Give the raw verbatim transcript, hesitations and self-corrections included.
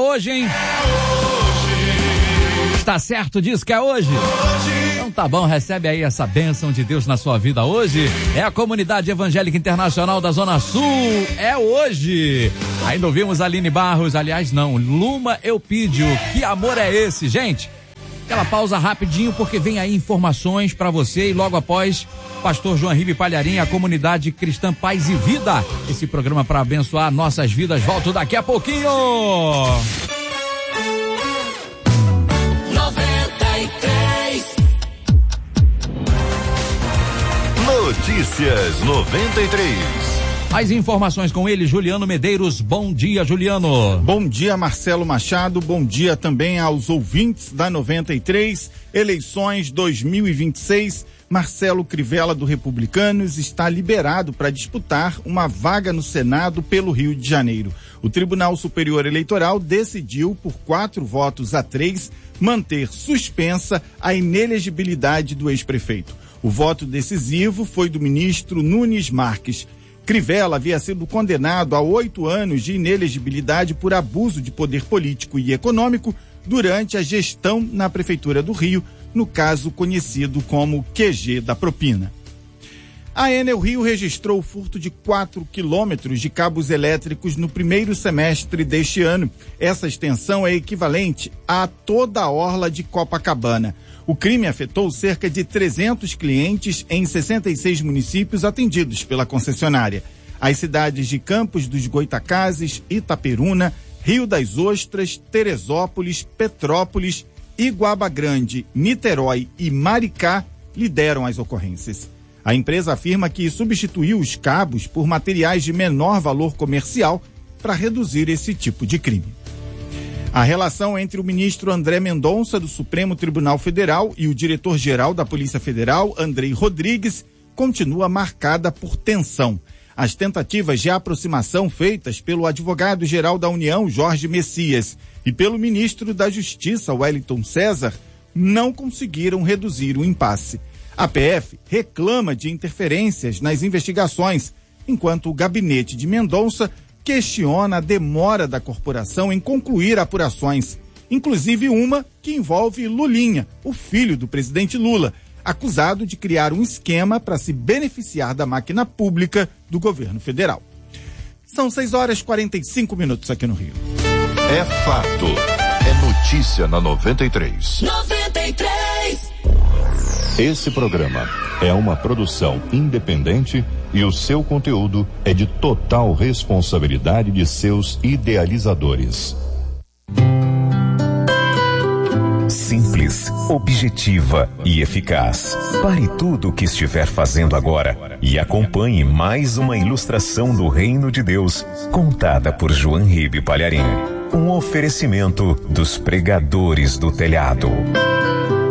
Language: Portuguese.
hoje, hein? Tá certo disso que é hoje? Então tá bom, recebe aí essa bênção de Deus na sua vida hoje. É a Comunidade Evangélica Internacional da Zona Sul, é hoje. Ainda ouvimos Aline Barros, aliás não, Luma Eupídio, que amor é esse, gente? Aquela pausa rapidinho porque vem aí informações pra você e logo após, Pastor João Ribe Palharim, a Comunidade Cristã Paz e Vida. Esse programa para abençoar nossas vidas, volto daqui a pouquinho. Notícias noventa e três. As informações com ele, Juliano Medeiros. Bom dia, Juliano. Bom dia, Marcelo Machado. Bom dia também aos ouvintes da noventa e três. Eleições dois mil e vinte e seis. Marcelo Crivella, do Republicanos, está liberado para disputar uma vaga no Senado pelo Rio de Janeiro. O Tribunal Superior Eleitoral decidiu, por quatro votos a três, manter suspensa a inelegibilidade do ex-prefeito. O voto decisivo foi do ministro Nunes Marques. Crivella havia sido condenado a oito anos de inelegibilidade por abuso de poder político e econômico durante a gestão na Prefeitura do Rio, no caso conhecido como Q G da propina. A Enel Rio registrou o furto de quatro quilômetros de cabos elétricos no primeiro semestre deste ano. Essa extensão é equivalente a toda a orla de Copacabana. O crime afetou cerca de trezentos clientes em sessenta e seis municípios atendidos pela concessionária. As cidades de Campos dos Goitacazes, Itaperuna, Rio das Ostras, Teresópolis, Petrópolis, Iguaba Grande, Niterói e Maricá lideram as ocorrências. A empresa afirma que substituiu os cabos por materiais de menor valor comercial para reduzir esse tipo de crime. A relação entre o ministro André Mendonça, do Supremo Tribunal Federal, e o diretor-geral da Polícia Federal, Andrei Rodrigues, continua marcada por tensão. As tentativas de aproximação feitas pelo advogado-geral da União, Jorge Messias, e pelo ministro da Justiça, Wellington César, não conseguiram reduzir o impasse. A P F reclama de interferências nas investigações, enquanto o gabinete de Mendonça questiona a demora da corporação em concluir apurações, inclusive uma que envolve Lulinha, o filho do presidente Lula, acusado de criar um esquema para se beneficiar da máquina pública do governo federal. São seis horas e quarenta e cinco minutos aqui no Rio. É fato. É notícia na noventa e três. noventa e três. Esse programa é uma produção independente e o seu conteúdo é de total responsabilidade de seus idealizadores. Simples, objetiva e eficaz. Pare tudo o que estiver fazendo agora e acompanhe mais uma ilustração do Reino de Deus, contada por João Ribe Palharim. Um oferecimento dos pregadores do telhado.